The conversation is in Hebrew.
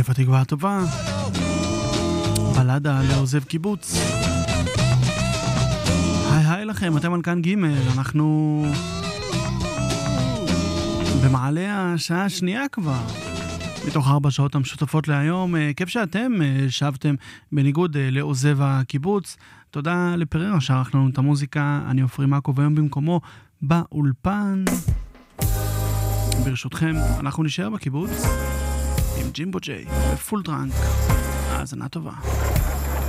ערב התקווה הטובה, בלדה לעוזב קיבוץ. היי לכם, אתם על כאן ג', אנחנו במעלה השעה השנייה כבר, מתוך 4 שעות המשותפות להיום. כיף שאתם שבתם בניגוד לעוזב הקיבוץ. תודה לפררה שערך לנו את המוזיקה. אני עופרי מקוב היום במקומו באולפן. ברשותכם, אנחנו נשאר בקיבוץ עם ג'ימבו ג'יי בפול דרנק. האזנה טובה.